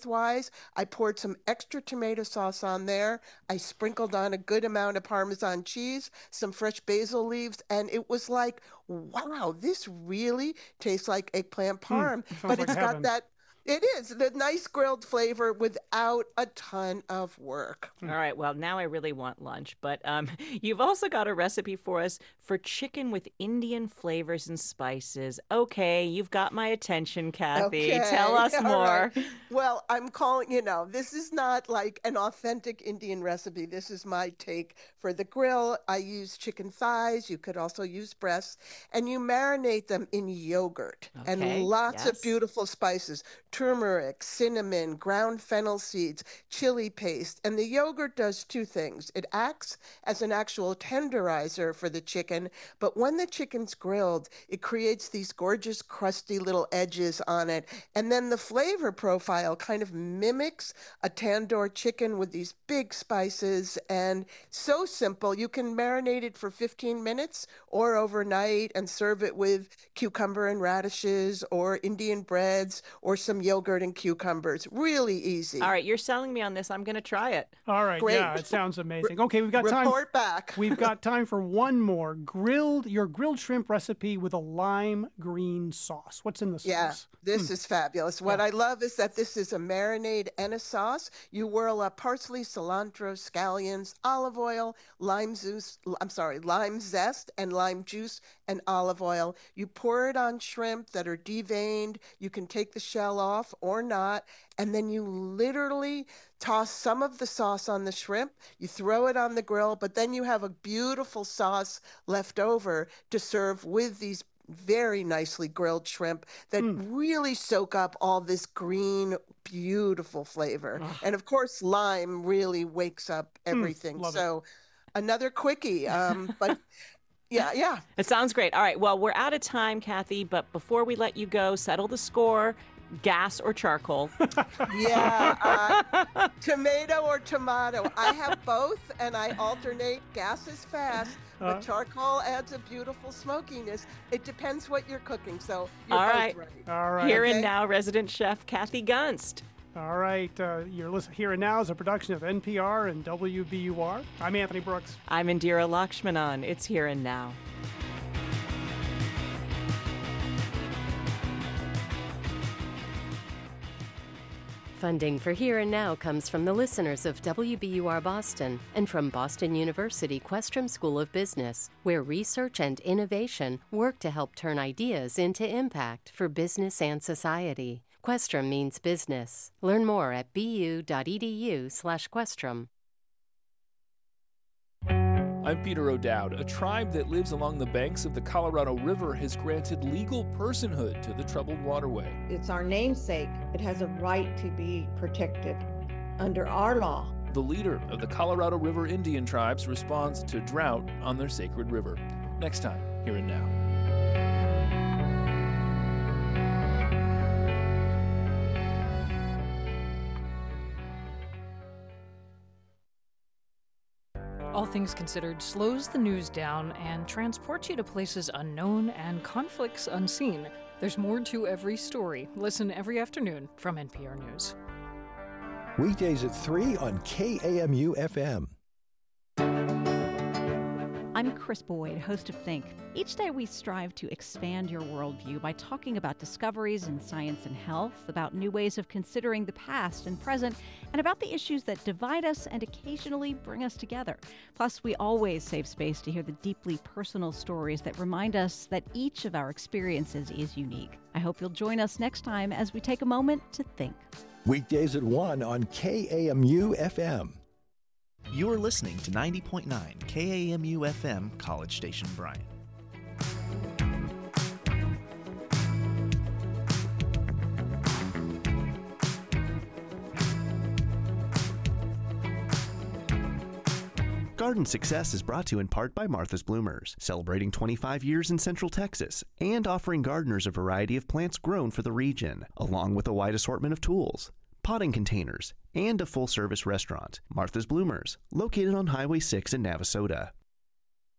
health-wise. I poured some extra tomato sauce on there. I sprinkled on a good amount of Parmesan cheese, some fresh basil leaves, and it was like, wow, this really tastes like eggplant parm. Sounds But like it's got heaven. that, it is the nice grilled flavor without a ton of work. All right, well, now I really want lunch. But you've also got a recipe for us for chicken with Indian flavors and spices. Okay, you've got my attention, Kathy. Okay. Tell us All more. right. Well, I'm calling, this is not like an authentic Indian recipe. This is my take for the grill. I use chicken thighs. You could also use breasts. And you marinate them in yogurt Okay, and lots of yes. beautiful spices, turmeric, cinnamon, ground fennel seeds, chili paste. And the yogurt does two things. It acts as an actual tenderizer for the chicken, but when the chicken's grilled, it creates these gorgeous crusty little edges on it. And then the flavor profile kind of mimics a tandoor chicken with these big spices, and so simple. You can marinate it for 15 minutes or overnight and serve it with cucumber and radishes or Indian breads or some yogurt and cucumbers. Really easy. All right, you're selling me on this. I'm going to try it. All right, Great. yeah, it sounds amazing. Okay, we've got time. Report back. We've got time for one more. Your grilled shrimp recipe with a lime green sauce. What's in the sauce? Yeah, this is fabulous. What I love is that this is a marinade and a sauce. You whirl up parsley, cilantro, scallions, olive oil, lime zest, and lime juice and olive oil. You pour it on shrimp that are deveined. You can take the shell off or not. And then you literally toss some of the sauce on the shrimp. You throw it on the grill, but then you have a beautiful sauce left over to serve with these very nicely grilled shrimp that really soak up all this green, beautiful flavor. And of course, lime really wakes up everything. So another quickie, but yeah. It sounds great. All right, well, we're out of time, Kathy, but before we let you go, settle the score. Gas or charcoal? Yeah, tomato or tomato. I have both, and I alternate. Gas is fast, but charcoal adds a beautiful smokiness. It depends what you're cooking, so you're All both right. right. All right. Here and now, resident chef Kathy Gunst. All right. You're listening. Here and Now is a production of NPR and WBUR. I'm Anthony Brooks. I'm Indira Lakshmanan. It's Here and Now. Funding for Here and Now comes from the listeners of WBUR Boston and from Boston University Questrom School of Business, where research and innovation work to help turn ideas into impact for business and society. Questrom means business. Learn more at bu.edu/Questrom. I'm Peter O'Dowd. A tribe that lives along the banks of the Colorado River has granted legal personhood to the troubled waterway. It's our namesake. It has a right to be protected under our law. The leader of the Colorado River Indian tribes responds to drought on their sacred river. Next time, Here and Now. All Things Considered slows the news down and transports you to places unknown and conflicts unseen. There's more to every story. Listen every afternoon from NPR News. Weekdays at 3 on KAMU FM. I'm Chris Boyd, host of Think. Each day we strive to expand your worldview by talking about discoveries in science and health, about new ways of considering the past and present, and about the issues that divide us and occasionally bring us together. Plus, we always save space to hear the deeply personal stories that remind us that each of our experiences is unique. I hope you'll join us next time as we take a moment to think. Weekdays at 1 on KAMU FM. You're listening to 90.9 KAMU FM, College Station, Bryan. Garden Success is brought to you in part by Martha's Bloomers, celebrating 25 years in Central Texas and offering gardeners a variety of plants grown for the region, along with a wide assortment of tools, potting containers, and a full-service restaurant. Martha's Bloomers, located on Highway 6 in Navasota.